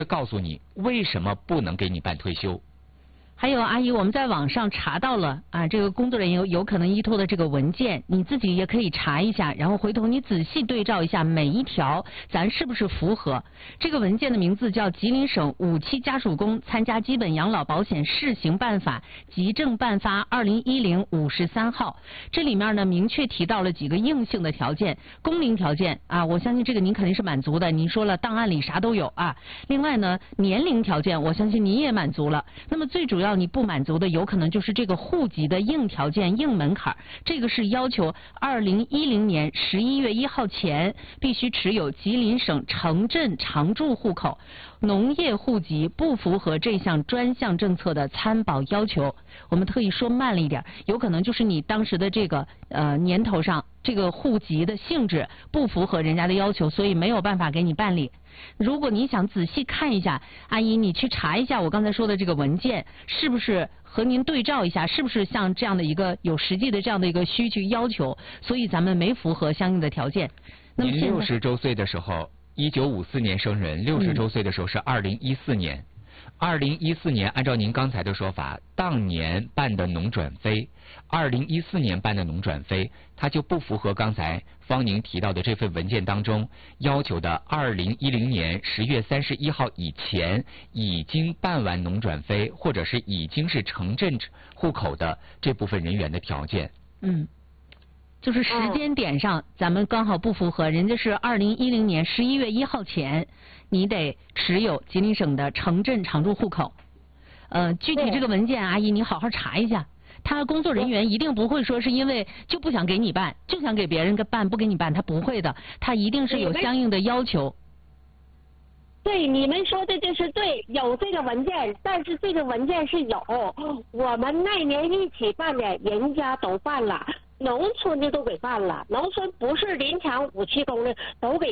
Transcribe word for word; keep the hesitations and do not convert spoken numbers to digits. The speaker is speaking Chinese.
告诉你为什么不能给你办退休。 还有阿姨，我们在网上查到了啊，这个工作人员有有可能依托的这个文件，你自己也可以查一下，然后回头你仔细对照一下每一条，咱是不是符合？这个文件的名字叫《吉林省五期家属工参加基本养老保险试行办法》急政办发二零一零五十三号，这里面呢明确提到了几个硬性的条件，工龄条件啊，我相信这个您肯定是满足的，您说了档案里啥都有啊。另外呢，年龄条件，我相信您也满足了。那么最主要你不满足的有可能就是这个户籍的硬条件、硬门槛，这个是要求二零一零年十一月一号前必须持有吉林省城镇常住户口，农业户籍不符合这项专项政策的参保要求。我们特意说慢了一点，有可能就是你当时的这个呃年头上这个户籍的性质不符合人家的要求，所以没有办法给你办理。如果你想仔细看一下，阿姨你去查一下我刚才说的这个文件是不是和您对照一下，是不是像这样的一个有实际的这样的一个需求要求，所以咱们没符合相应的条件。那么您六十周岁的时候，一九五四年生人，六十周岁的时候是二零一四年。二零一四年，按照您刚才的说法，当年办的农转非，二零一四年办的农转非，它就不符合刚才方宁提到的这份文件当中要求的二零一零年十月三十一号以前已经办完农转非，或者是已经是城镇户口的这部分人员的条件。 嗯。就是时间点上，咱们刚好不符合，人家是二零一零年十一月一号前，你得持有吉林省的城镇常住户口。呃，具体这个文件，阿姨你好好查一下。他工作人员一定不会说是因为就不想给你办，就想给别人个办，不给你办，他不会的，他一定是有相应的要求。 对，你们说的这是对，有这个文件，但是这个文件是有，我们那年一起办的，人家都办了。农村的都给办了，农村不是林强五期工的都给